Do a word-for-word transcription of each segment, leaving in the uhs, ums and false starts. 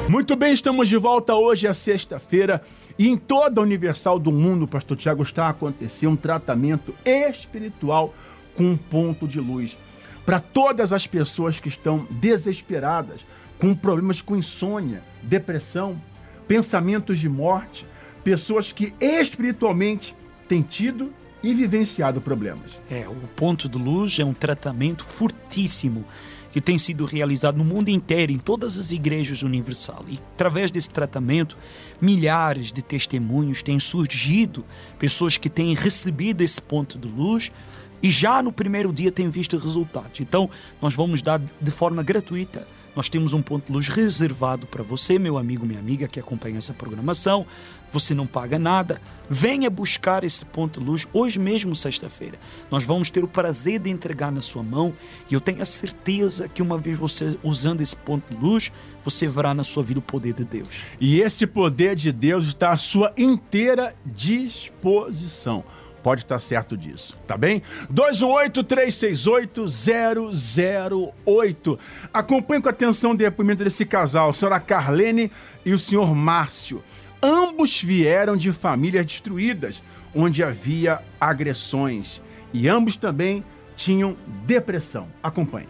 Muito bem, estamos de volta. Hoje é sexta-feira e em toda a Universal do Mundo, Pastor Tiago, está a acontecer um tratamento espiritual com um ponto de luz para todas as pessoas que estão desesperadas, com problemas com insônia, depressão, pensamentos de morte, pessoas que espiritualmente têm tido e vivenciado problemas. É, o ponto de luz é um tratamento fortíssimo que tem sido realizado no mundo inteiro, em todas as igrejas universal. E através desse tratamento, milhares de testemunhos têm surgido, pessoas que têm recebido esse ponto de luz e já no primeiro dia têm visto resultados. Então, nós vamos dar de forma gratuita. Nós temos um ponto de luz reservado para você, meu amigo, minha amiga, que acompanha essa programação. Você não paga nada. Venha buscar esse ponto de luz hoje mesmo, sexta-feira. Nós vamos ter o prazer de entregar na sua mão e eu tenho a certeza que uma vez você usando esse ponto de luz, você verá na sua vida o poder de Deus. E esse poder de Deus está à sua inteira disposição. Pode estar certo disso, tá bem? dois um oito, três seis oito, zero zero oito. Acompanhe com atenção o depoimento desse casal, a senhora Carlene e o senhor Márcio. Ambos vieram de famílias destruídas, onde havia agressões. E ambos também tinham depressão. Acompanhe.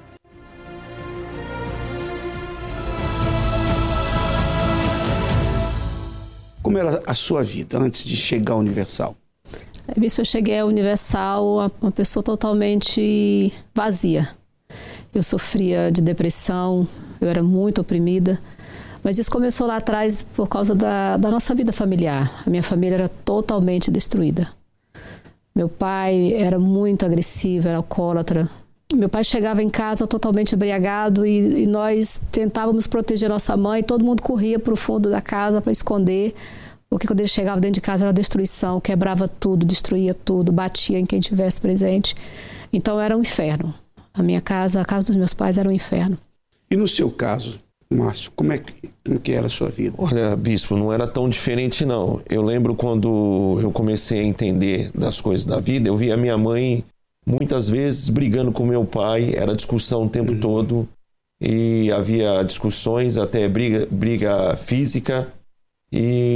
Como era a sua vida antes de chegar ao Universal? Bispo, eu cheguei ao Universal uma pessoa totalmente vazia. Eu sofria de depressão, eu era muito oprimida. Mas isso começou lá atrás por causa da, da nossa vida familiar. A minha família era totalmente destruída. Meu pai era muito agressivo, era alcoólatra. Meu pai chegava em casa totalmente embriagado e, e nós tentávamos proteger nossa mãe. Todo mundo corria para o fundo da casa para esconder. Porque quando ele chegava dentro de casa era destruição, quebrava tudo, destruía tudo, batia em quem estivesse presente. Então era um inferno. A minha casa, a casa dos meus pais era um inferno. E no seu caso, Márcio, como é que, como que era a sua vida? Olha, bispo, não era tão diferente não. Eu lembro quando eu comecei a entender das coisas da vida, eu via minha mãe muitas vezes brigando com meu pai, era discussão o tempo uhum. todo, e havia discussões, até briga, briga física, e